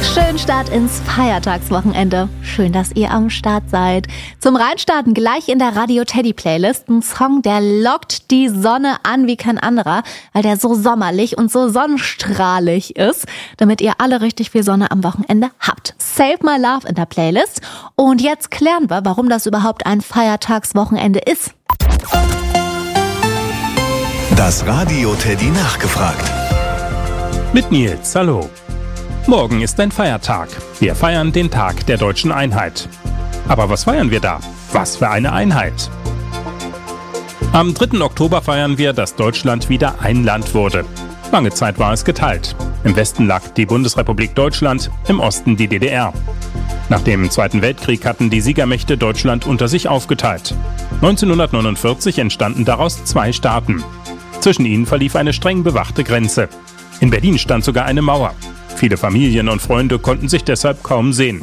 Schönen Start ins Feiertagswochenende. Schön, dass ihr am Start seid. Zum Reinstarten gleich in der Radio Teddy Playlist ein Song, der lockt die Sonne an wie kein anderer, weil der so sommerlich und so sonnenstrahlig ist, damit ihr alle richtig viel Sonne am Wochenende habt. Save My Love in der Playlist. Und jetzt klären wir, warum das überhaupt ein Feiertagswochenende ist. Das Radio Teddy nachgefragt. Mit Nils, hallo. Morgen ist ein Feiertag. Wir feiern den Tag der deutschen Einheit. Aber was feiern wir da? Was für eine Einheit! Am 3. Oktober feiern wir, dass Deutschland wieder ein Land wurde. Lange Zeit war es geteilt. Im Westen lag die Bundesrepublik Deutschland, im Osten die DDR. Nach dem Zweiten Weltkrieg hatten die Siegermächte Deutschland unter sich aufgeteilt. 1949 entstanden daraus 2 Staaten. Zwischen ihnen verlief eine streng bewachte Grenze. In Berlin stand sogar eine Mauer. Viele Familien und Freunde konnten sich deshalb kaum sehen.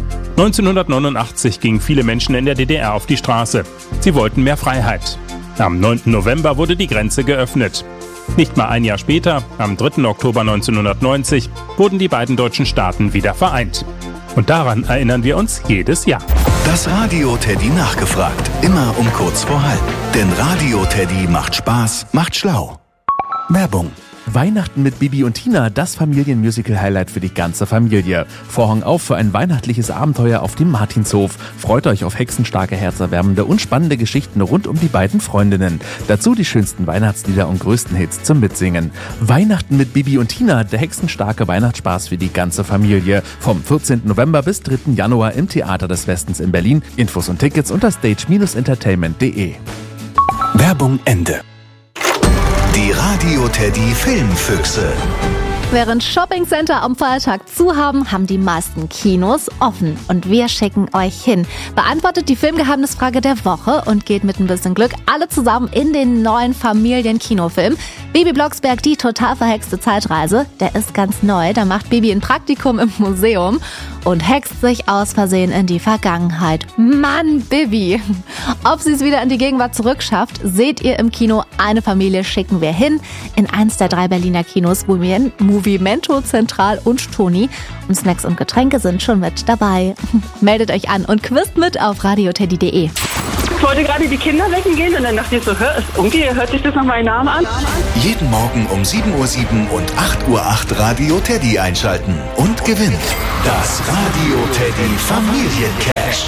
1989 gingen viele Menschen in der DDR auf die Straße. Sie wollten mehr Freiheit. Am 9. November wurde die Grenze geöffnet. Nicht mal ein Jahr später, am 3. Oktober 1990, wurden die beiden deutschen Staaten wieder vereint. Und daran erinnern wir uns jedes Jahr. Das Radio Teddy nachgefragt. Immer um kurz vor halb. Denn Radio Teddy macht Spaß, macht schlau. Werbung. Weihnachten mit Bibi und Tina, das Familienmusical-Highlight für die ganze Familie. Vorhang auf für ein weihnachtliches Abenteuer auf dem Martinshof. Freut euch auf hexenstarke, herzerwärmende und spannende Geschichten rund um die beiden Freundinnen. Dazu die schönsten Weihnachtslieder und größten Hits zum Mitsingen. Weihnachten mit Bibi und Tina, der hexenstarke Weihnachtsspaß für die ganze Familie. Vom 14. November bis 3. Januar im Theater des Westens in Berlin. Infos und Tickets unter stage-entertainment.de. Werbung Ende. Die Radio Teddy Filmfüchse. Während Shoppingcenter am Feiertag zu haben, haben die meisten Kinos offen. Und wir schicken euch hin. Beantwortet die Filmgeheimnisfrage der Woche und geht mit ein bisschen Glück alle zusammen in den neuen Familienkinofilm. Bibi Blocksberg, die total verhexte Zeitreise. Der ist ganz neu. Da macht Bibi ein Praktikum im Museum und hext sich aus Versehen in die Vergangenheit. Mann, Bibi! Ob sie es wieder in die Gegenwart zurückschafft, seht ihr im Kino. Eine Familie schicken wir hin in eins der 3 Berliner Kinos, wo wir Movimento, Zentral und Toni. Und Snacks und Getränke sind schon mit dabei. Meldet euch an und quizt mit auf radioteddy.de. Ich wollte gerade die Kinder wecken gehen und dann dachte ich so, irgendwie hört sich das nach meinem Namen an. Jeden Morgen um 7:07 Uhr und 8:08 Uhr Radio Teddy einschalten und gewinnt das Radio Teddy Familiencash.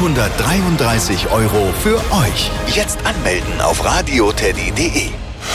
333 € für euch. Jetzt anmelden auf radioteddy.de.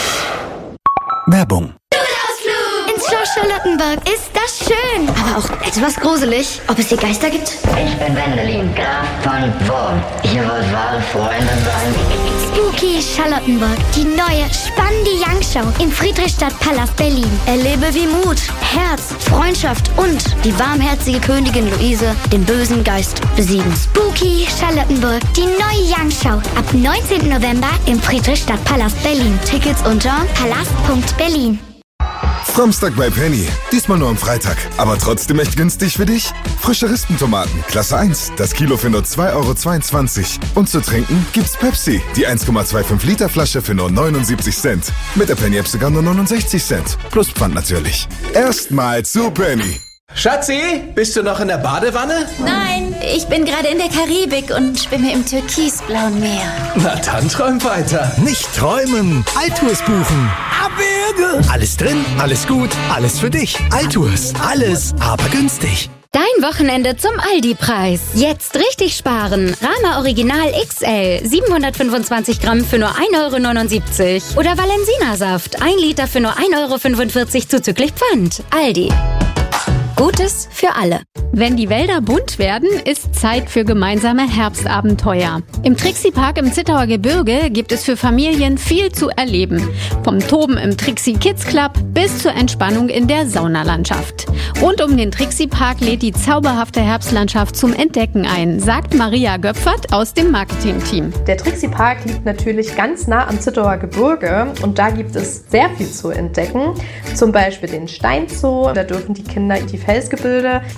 Werbung. Ins Schloss Charlottenburg ist das schön, aber auch etwas gruselig. Ob es hier Geister gibt? Ich bin Wendelin, Graf von Wurm. Ihr wollt wahre Freunde sein? Spooky Charlottenburg, die neue, spannende Young-Show im Friedrichstadtpalast Berlin. Erlebe, wie Mut, Herz, Freundschaft und die warmherzige Königin Luise den bösen Geist besiegen. Spooky Charlottenburg, die neue Young-Show ab 19. November im Friedrichstadtpalast Berlin. Tickets unter palast.berlin. Samstag bei Penny. Diesmal nur am Freitag. Aber trotzdem echt günstig für dich? Frische Rispentomaten, Klasse 1. Das Kilo für nur 2,22 €. Und zu trinken gibt's Pepsi. Die 1,25 Liter Flasche für nur 79 Cent. Mit der Penny-App sogar nur 69 Cent. Plus Pfand natürlich. Erstmal zu Penny. Schatzi, bist du noch in der Badewanne? Nein, ich bin gerade in der Karibik und schwimme im türkisblauen Meer. Na dann träum weiter. Nicht träumen, Altours buchen. Abwürge. Alles drin, alles gut, alles für dich. Altours, alles, aber günstig. Dein Wochenende zum Aldi-Preis. Jetzt richtig sparen. Rama Original XL 725 Gramm für nur 1,79 € oder Valensina-Saft 1 Liter für nur 1,45 € zuzüglich Pfand. Aldi. Gutes für alle. Wenn die Wälder bunt werden, ist Zeit für gemeinsame Herbstabenteuer. Im Trixie-Park im Zittauer Gebirge gibt es für Familien viel zu erleben. Vom Toben im Trixie Kids Club bis zur Entspannung in der Saunalandschaft. Rund um den Trixie-Park lädt die zauberhafte Herbstlandschaft zum Entdecken ein, sagt Maria Göpfert aus dem Marketing-Team. Der Trixie-Park liegt natürlich ganz nah am Zittauer Gebirge und da gibt es sehr viel zu entdecken. Zum Beispiel den Steinzoo, da dürfen die Kinder die Felsgebilde anhand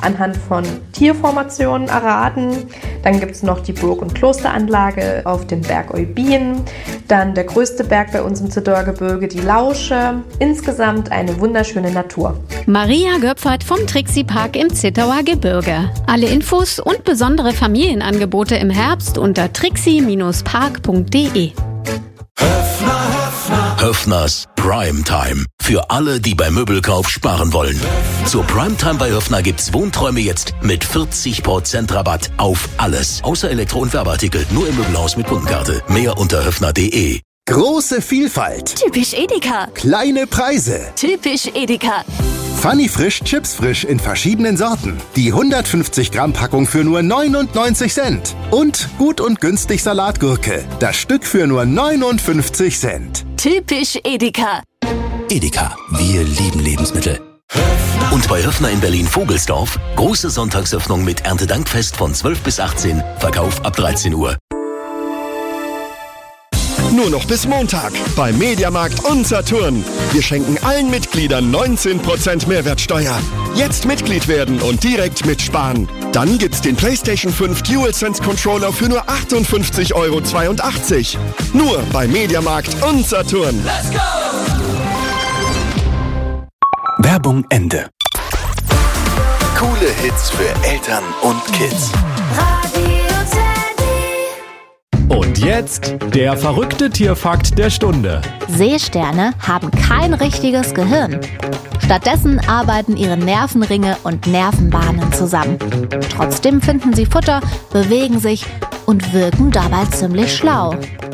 von Tierformationen erraten. Dann gibt es noch die Burg- und Klosteranlage auf dem Berg Eubin. Dann der größte Berg bei uns im Zittauer Gebirge, die Lausche. Insgesamt eine wunderschöne Natur. Maria Göpfert vom Trixie Park im Zittauer Gebirge. Alle Infos und besondere Familienangebote im Herbst unter trixie-park.de. Höffners Primetime. Für alle, die beim Möbelkauf sparen wollen. Zur Primetime bei Höffner gibt's Wohnträume jetzt mit 40% Rabatt auf alles. Außer Elektro- und Werbeartikel. Nur im Möbelhaus mit Kundenkarte. Mehr unter höffner.de. Große Vielfalt. Typisch Edeka. Kleine Preise. Typisch Edeka. Funny Frisch Chips Frisch in verschiedenen Sorten. Die 150 Gramm Packung für nur 99 Cent. Und gut und günstig Salatgurke. Das Stück für nur 59 Cent. Typisch Edeka. Edeka. Wir lieben Lebensmittel. Und bei Höffner in Berlin-Vogelsdorf große Sonntagsöffnung mit Erntedankfest von 12 bis 18. Verkauf ab 13 Uhr. Nur noch bis Montag bei Mediamarkt und Saturn. Wir schenken allen Mitgliedern 19% Mehrwertsteuer. Jetzt Mitglied werden und direkt mitsparen. Dann gibt's den PlayStation 5 DualSense Controller für nur 58,82 €. Nur bei Mediamarkt und Saturn. Let's go! Werbung Ende. Coole Hits für Eltern und Kids. Und jetzt der verrückte Tierfakt der Stunde. Seesterne haben kein richtiges Gehirn. Stattdessen arbeiten ihre Nervenringe und Nervenbahnen zusammen. Trotzdem finden sie Futter, bewegen sich und wirken dabei ziemlich schlau.